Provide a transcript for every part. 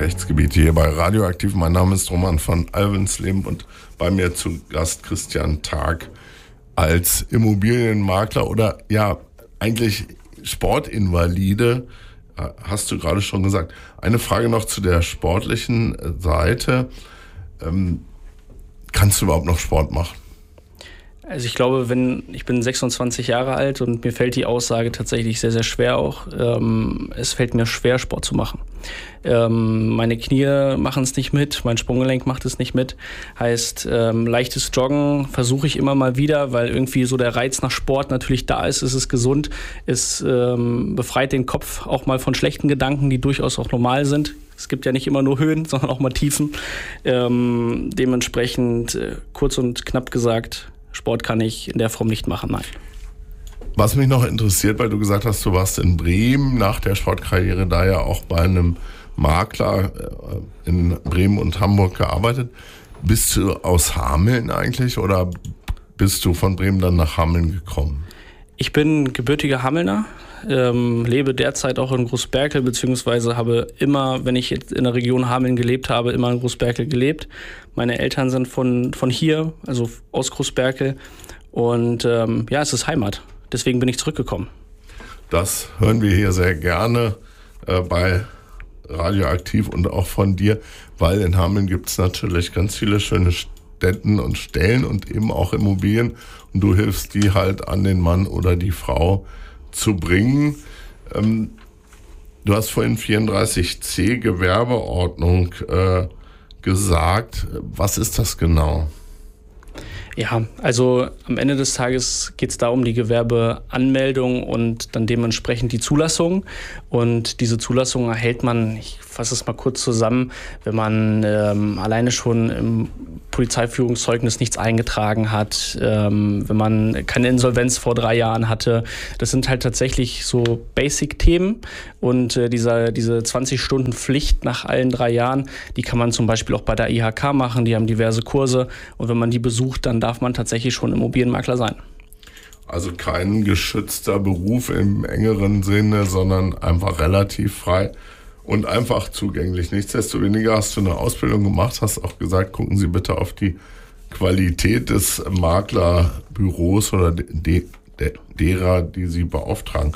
Rechtsgebiete hier bei Radioaktiv. Mein Name ist Roman von Alvensleben und bei mir zu Gast Christian Tag als Immobilienmakler oder ja, eigentlich Sportinvalide, hast du gerade schon gesagt. Eine Frage noch zu der sportlichen Seite. Kannst du überhaupt noch Sport machen? Also ich glaube, ich bin 26 Jahre alt und mir fällt die Aussage tatsächlich sehr, sehr schwer auch. Es fällt mir schwer, Sport zu machen. Meine Knie machen es nicht mit, mein Sprunggelenk macht es nicht mit. Heißt, leichtes Joggen versuche ich immer mal wieder, weil irgendwie so der Reiz nach Sport natürlich da ist. Es ist gesund, es befreit den Kopf auch mal von schlechten Gedanken, die durchaus auch normal sind. Es gibt ja nicht immer nur Höhen, sondern auch mal Tiefen. Dementsprechend, kurz und knapp gesagt, Sport kann ich in der Form nicht machen, nein. Was mich noch interessiert, weil du gesagt hast, du warst in Bremen nach der Sportkarriere, da ja auch bei einem Makler in Bremen und Hamburg gearbeitet. Bist du aus Hameln eigentlich oder bist du von Bremen dann nach Hameln gekommen? Ich bin gebürtiger Hamelner, lebe derzeit auch in Großberkel, beziehungsweise habe immer, wenn ich jetzt in der Region Hameln gelebt habe, immer in Großberkel gelebt. Meine Eltern sind von hier, also aus Großberkel. Und ja, es ist Heimat. Deswegen bin ich zurückgekommen. Das hören wir hier sehr gerne bei Radioaktiv und auch von dir, weil in Hameln gibt es natürlich ganz viele schöne Stätten und Stellen und eben auch Immobilien. Und du hilfst die halt an den Mann oder die Frau zu bringen. Du hast vorhin 34c Gewerbeordnung gesagt. Was ist das genau? Ja, also am Ende des Tages geht es da um die Gewerbeanmeldung und dann dementsprechend die Zulassung. Und diese Zulassung erhält man, ich fasse es mal kurz zusammen, wenn man alleine schon im Polizeiführungszeugnis nichts eingetragen hat, wenn man keine Insolvenz vor 3 Jahren hatte. Das sind halt tatsächlich so Basic-Themen. Und diese 20-Stunden-Pflicht nach allen 3 Jahren, die kann man zum Beispiel auch bei der IHK machen. Die haben diverse Kurse. Und wenn man die besucht, dann darf man tatsächlich schon Immobilienmakler sein. Also kein geschützter Beruf im engeren Sinne, sondern einfach relativ frei und einfach zugänglich. Nichtsdestoweniger hast du eine Ausbildung gemacht, hast auch gesagt, gucken Sie bitte auf die Qualität des Maklerbüros oder derer, die Sie beauftragen.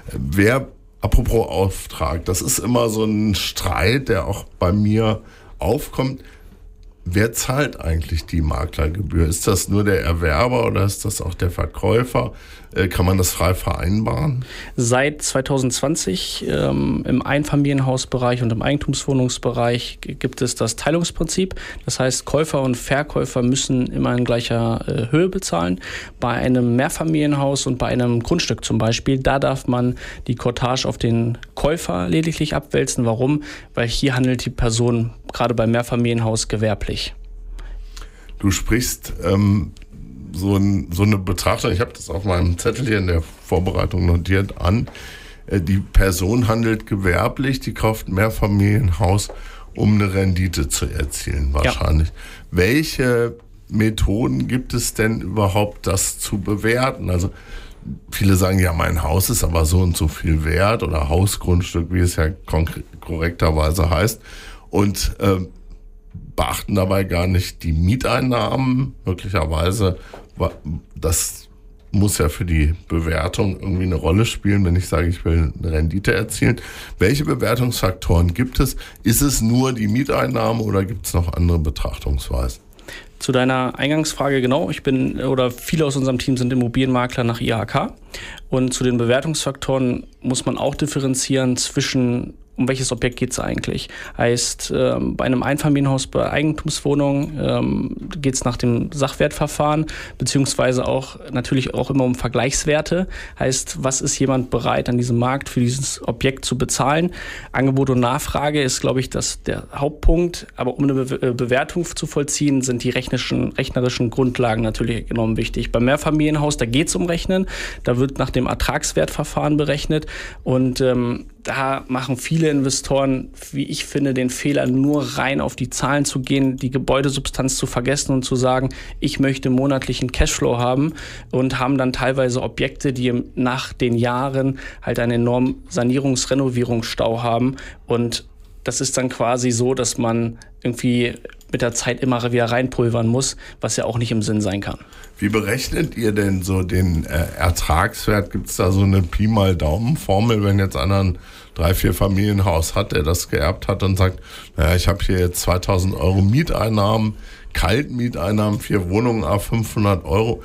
Apropos Auftrag, das ist immer so ein Streit, der auch bei mir aufkommt. Wer zahlt eigentlich die Maklergebühr? Ist das nur der Erwerber oder ist das auch der Verkäufer? Kann man das frei vereinbaren? Seit 2020 im Einfamilienhausbereich und im Eigentumswohnungsbereich gibt es das Teilungsprinzip. Das heißt, Käufer und Verkäufer müssen immer in gleicher Höhe bezahlen. Bei einem Mehrfamilienhaus und bei einem Grundstück zum Beispiel, da darf man die Cortage auf den Käufer lediglich abwälzen. Warum? Weil hier handelt die Person gerade beim Mehrfamilienhaus gewerblich. Du sprichst so eine Betrachtung, ich habe das auf meinem Zettel hier in der Vorbereitung notiert, an. Die Person handelt gewerblich, die kauft ein Mehrfamilienhaus, um eine Rendite zu erzielen wahrscheinlich. Ja. Welche Methoden gibt es denn überhaupt, das zu bewerten? Also viele sagen ja, mein Haus ist aber so und so viel wert oder Hausgrundstück, wie es ja korrekterweise heißt. Und beachten dabei gar nicht die Mieteinnahmen. Möglicherweise, das muss ja für die Bewertung irgendwie eine Rolle spielen, wenn ich sage, ich will eine Rendite erzielen. Welche Bewertungsfaktoren gibt es? Ist es nur die Mieteinnahme oder gibt es noch andere Betrachtungsweisen? Zu deiner Eingangsfrage, genau. Viele aus unserem Team sind Immobilienmakler nach IHK. Und zu den Bewertungsfaktoren muss man auch differenzieren zwischen, um welches Objekt geht es eigentlich? Heißt, bei einem Einfamilienhaus, bei Eigentumswohnungen geht es nach dem Sachwertverfahren, beziehungsweise auch natürlich auch immer um Vergleichswerte. Heißt, was ist jemand bereit, an diesem Markt für dieses Objekt zu bezahlen? Angebot und Nachfrage ist, glaube ich, der Hauptpunkt. Aber um eine Bewertung zu vollziehen, sind die rechnerischen Grundlagen natürlich enorm wichtig. Beim Mehrfamilienhaus, da geht es um Rechnen. Da wird nach dem Ertragswertverfahren berechnet und da machen viele Investoren, wie ich finde, den Fehler, nur rein auf die Zahlen zu gehen, die Gebäudesubstanz zu vergessen und zu sagen, ich möchte monatlichen Cashflow haben und haben dann teilweise Objekte, die nach den Jahren halt einen enormen Sanierungs-Renovierungsstau haben und das ist dann quasi so, dass man irgendwie mit der Zeit immer wieder reinpulvern muss, was ja auch nicht im Sinn sein kann. Wie berechnet ihr denn so den Ertragswert? Gibt es da so eine Pi mal Daumen-Formel, wenn jetzt einer ein 3-4-Familienhaus hat, der das geerbt hat und sagt, naja, ich habe hier jetzt 2.000 Euro Mieteinnahmen, Kaltmieteinnahmen, 4 Wohnungen, 500 Euro.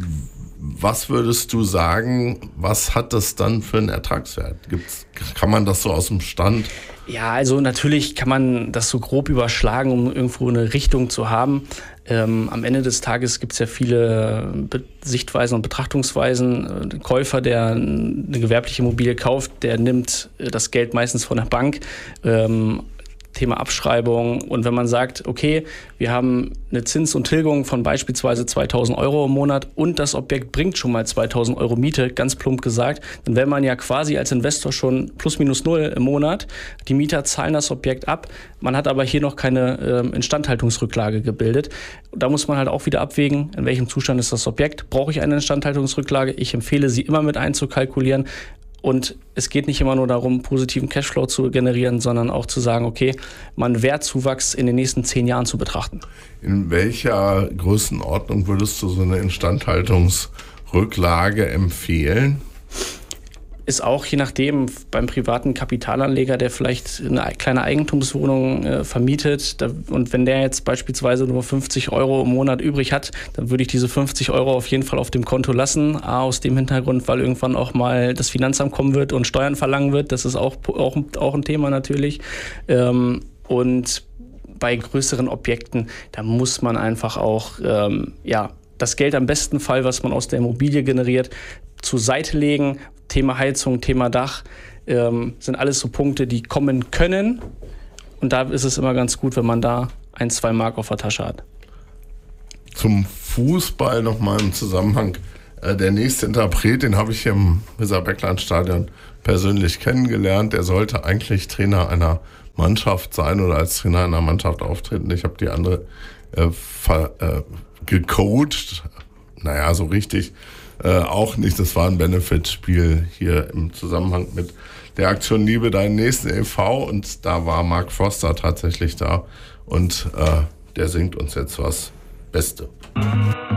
Was würdest du sagen, was hat das dann für einen Ertragswert? Kann man das so aus dem Stand? Ja, also natürlich kann man das so grob überschlagen, um irgendwo eine Richtung zu haben. Am Ende des Tages gibt es ja viele Sichtweisen und Betrachtungsweisen. Ein Käufer, der eine gewerbliche Immobilie kauft, der nimmt das Geld meistens von der Bank. Thema Abschreibung. Und wenn man sagt, okay, wir haben eine Zins und Tilgung von beispielsweise 2.000 Euro im Monat und das Objekt bringt schon mal 2.000 Euro Miete, ganz plump gesagt, dann wäre man ja quasi als Investor schon plus minus null im Monat. Die Mieter zahlen das Objekt ab. Man hat aber hier noch keine Instandhaltungsrücklage gebildet. Da muss man halt auch wieder abwägen, in welchem Zustand ist das Objekt. Brauche ich eine Instandhaltungsrücklage? Ich empfehle, sie immer mit einzukalkulieren. Und es geht nicht immer nur darum, positiven Cashflow zu generieren, sondern auch zu sagen, okay, mal einen Wertzuwachs in den nächsten 10 Jahren zu betrachten. In welcher Größenordnung würdest du so eine Instandhaltungsrücklage empfehlen? Ist auch je nachdem beim privaten Kapitalanleger, der vielleicht eine kleine Eigentumswohnung vermietet und wenn der jetzt beispielsweise nur 50 Euro im Monat übrig hat, dann würde ich diese 50 Euro auf jeden Fall auf dem Konto lassen. Aus dem Hintergrund, weil irgendwann auch mal das Finanzamt kommen wird und Steuern verlangen wird. Das ist auch ein Thema natürlich. Und bei größeren Objekten, da muss man einfach auch das Geld am besten Fall, was man aus der Immobilie generiert, zur Seite legen. Thema Heizung, Thema Dach sind alles so Punkte, die kommen können. Und da ist es immer ganz gut, wenn man da 1-2 Mark auf der Tasche hat. Zum Fußball nochmal im Zusammenhang. Der nächste Interpret, den habe ich hier im Weser-Beckland-Stadion persönlich kennengelernt. Der sollte eigentlich Trainer einer Mannschaft sein oder als Trainer einer Mannschaft auftreten. Ich habe die andere gecoacht. Naja, so richtig auch nicht. Das war ein Benefitspiel hier im Zusammenhang mit der Aktion Liebe deinen Nächsten e.V. Und da war Mark Foster tatsächlich da und der singt uns jetzt was Beste.